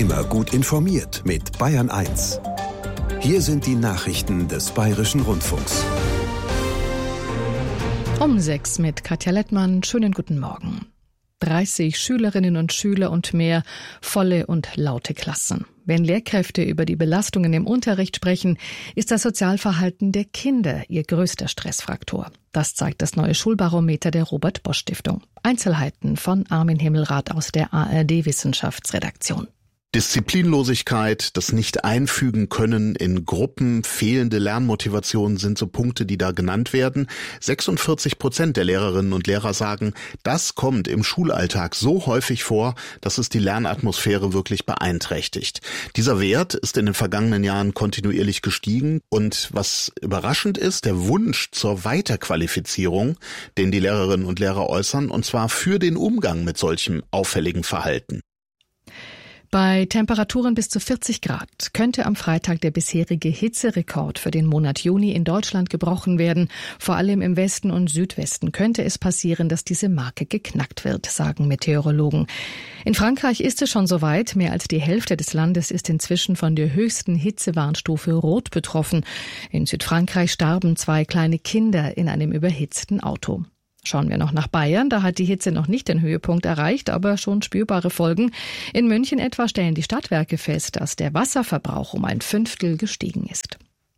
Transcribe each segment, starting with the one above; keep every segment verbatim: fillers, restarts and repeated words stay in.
Immer gut informiert mit Bayern eins. Hier sind die Nachrichten des Bayerischen Rundfunks. Um sechs mit Katja Lettmann. Schönen guten Morgen. dreißig Schülerinnen und Schüler und mehr, volle und laute Klassen. Wenn Lehrkräfte über die Belastungen im Unterricht sprechen, ist das Sozialverhalten der Kinder ihr größter Stressfaktor. Das zeigt das neue Schulbarometer der Robert-Bosch-Stiftung. Einzelheiten von Armin Himmelrath aus der A R D-Wissenschaftsredaktion. Disziplinlosigkeit, das Nicht-Einfügen können in Gruppen, fehlende Lernmotivation sind so Punkte, die da genannt werden. sechsundvierzig Prozent der Lehrerinnen und Lehrer sagen, das kommt im Schulalltag so häufig vor, dass es die Lernatmosphäre wirklich beeinträchtigt. Dieser Wert ist in den vergangenen Jahren kontinuierlich gestiegen und was überraschend ist, der Wunsch zur Weiterqualifizierung, den die Lehrerinnen und Lehrer äußern, und zwar für den Umgang mit solchem auffälligen Verhalten. Bei Temperaturen bis zu vierzig Grad könnte am Freitag der bisherige Hitzerekord für den Monat Juni in Deutschland gebrochen werden. Vor allem im Westen und Südwesten könnte es passieren, dass diese Marke geknackt wird, sagen Meteorologen. In Frankreich ist es schon soweit. Mehr als die Hälfte des Landes ist inzwischen von der höchsten Hitzewarnstufe Rot betroffen. In Südfrankreich starben zwei kleine Kinder in einem überhitzten Auto. Schauen wir noch nach Bayern. Da hat die Hitze noch nicht den Höhepunkt erreicht, aber schon spürbare Folgen. In München etwa stellen die Stadtwerke fest, dass der Wasserverbrauch um ein Fünftel gestiegen ist.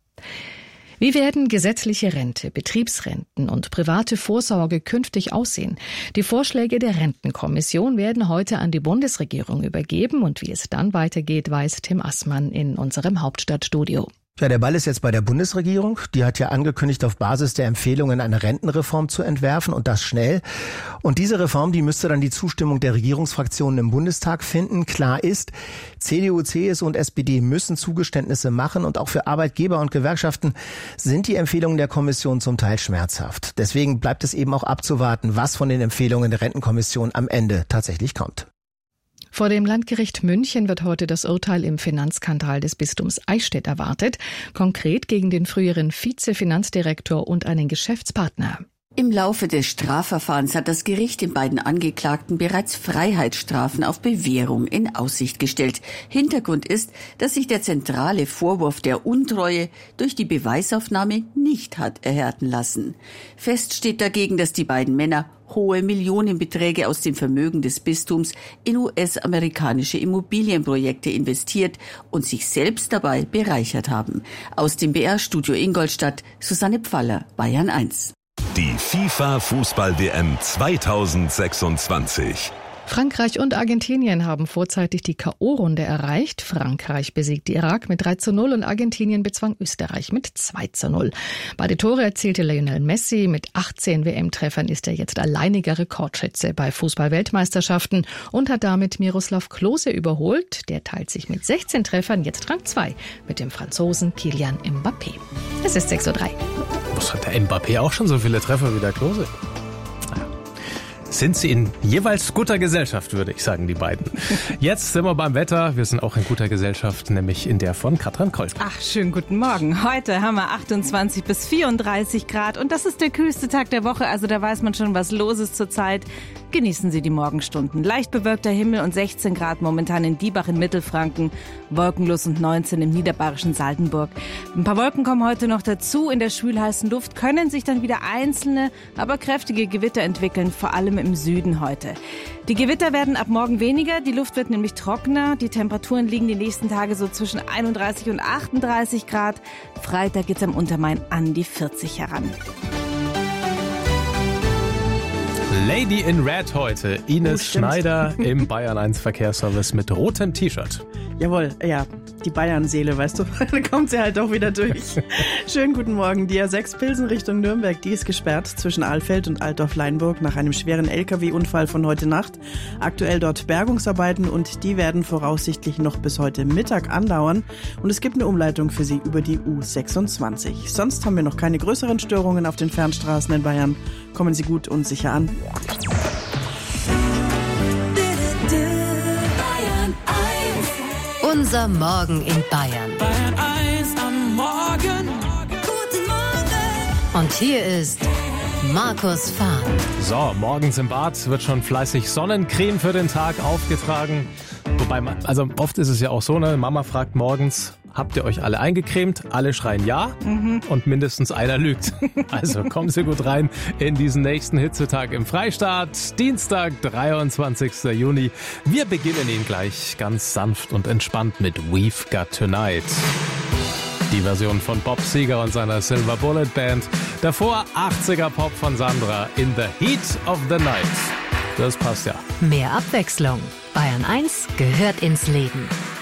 Wie werden gesetzliche Rente, Betriebsrenten und private Vorsorge künftig aussehen? Die Vorschläge der Rentenkommission werden heute an die Bundesregierung übergeben. Und wie es dann weitergeht, weiß Tim Assmann in unserem Hauptstadtstudio. Ja, der Ball ist jetzt bei der Bundesregierung. Die hat ja angekündigt, auf Basis der Empfehlungen eine Rentenreform zu entwerfen und das schnell. Und diese Reform, die müsste dann die Zustimmung der Regierungsfraktionen im Bundestag finden. Klar ist, C D U, C S U und S P D müssen Zugeständnisse machen und auch für Arbeitgeber und Gewerkschaften sind die Empfehlungen der Kommission zum Teil schmerzhaft. Deswegen bleibt es eben auch abzuwarten, was von den Empfehlungen der Rentenkommission am Ende tatsächlich kommt. Vor dem Landgericht München wird heute das Urteil im Finanzskandal des Bistums Eichstätt erwartet, konkret gegen den früheren Vize-Finanzdirektor und einen Geschäftspartner. Im Laufe des Strafverfahrens hat das Gericht den beiden Angeklagten bereits Freiheitsstrafen auf Bewährung in Aussicht gestellt. Hintergrund ist, dass sich der zentrale Vorwurf der Untreue durch die Beweisaufnahme nicht hat erhärten lassen. Fest steht dagegen, dass die beiden Männer hohe Millionenbeträge aus dem Vermögen des Bistums in U S-amerikanische Immobilienprojekte investiert und sich selbst dabei bereichert haben. Aus dem B R-Studio Ingolstadt, Susanne Pfaller, Bayern eins. Die FIFA-Fußball-W M zweitausendsechsundzwanzig. Frankreich und Argentinien haben vorzeitig die K O-Runde erreicht. Frankreich besiegte Irak mit drei zu null und Argentinien bezwang Österreich mit zwei zu null. Beide Tore erzielte Lionel Messi. Mit achtzehn W M-Treffern ist er jetzt alleiniger Rekordschütze bei Fußball-Weltmeisterschaften und hat damit Miroslav Klose überholt. Der teilt sich mit sechzehn Treffern jetzt Rang zwei mit dem Franzosen Kylian Mbappé. Es ist sechs Uhr drei. Was hat der Mbappé auch schon so viele Treffer wie der Klose? Sind sie in jeweils guter Gesellschaft, würde ich sagen, die beiden. Jetzt sind wir beim Wetter. Wir sind auch in guter Gesellschaft, nämlich in der von Katrin Kolb. Ach, schönen guten Morgen. Heute haben wir achtundzwanzig bis vierunddreißig Grad und das ist der kühlste Tag der Woche. Also da weiß man schon, was los ist zurzeit. Genießen Sie die Morgenstunden. Leicht bewölkter Himmel und sechzehn Grad momentan in Diebach in Mittelfranken. Wolkenlos und neunzehn im niederbayerischen Saldenburg. Ein paar Wolken kommen heute noch dazu. In der schwülheißen Luft können sich dann wieder einzelne, aber kräftige Gewitter entwickeln, vor allem im Süden heute. Die Gewitter werden ab morgen weniger, die Luft wird nämlich trockener. Die Temperaturen liegen die nächsten Tage so zwischen einunddreißig und achtunddreißig Grad. Freitag geht's am Untermain an die vierzig heran. Lady in Red heute. Ines oh, Schneider im Bayern eins Verkehrsservice mit rotem T-Shirt. Jawohl, ja, die Bayern-Seele, weißt du, da kommt sie halt doch wieder durch. Schönen guten Morgen. Die A sechs Pilsen Richtung Nürnberg, die ist gesperrt zwischen Alfeld und Altdorf-Leinburg nach einem schweren L K W-Unfall von heute Nacht. Aktuell dort Bergungsarbeiten und die werden voraussichtlich noch bis heute Mittag andauern. Und es gibt eine Umleitung für Sie über die U sechsundzwanzig. Sonst haben wir noch keine größeren Störungen auf den Fernstraßen in Bayern. Kommen Sie gut und sicher an. Unser Morgen in Bayern. Bayern eins am Morgen. Guten Morgen. Und hier ist Markus Fahn. So, morgens im Bad wird schon fleißig Sonnencreme für den Tag aufgetragen. Wobei, man, also oft ist es ja auch so, ne, Mama fragt morgens, habt ihr euch alle eingecremt? Alle schreien ja mhm. und mindestens einer lügt. Also kommen Sie gut rein in diesen nächsten Hitzetag im Freistaat. Dienstag, dreiundzwanzigster Juni. Wir beginnen ihn gleich ganz sanft und entspannt mit We've Got Tonight. Die Version von Bob Seger und seiner Silver Bullet Band. Davor achtziger Pop von Sandra, In the Heat of the Night. Das passt ja. Mehr Abwechslung. Bayern eins gehört ins Leben.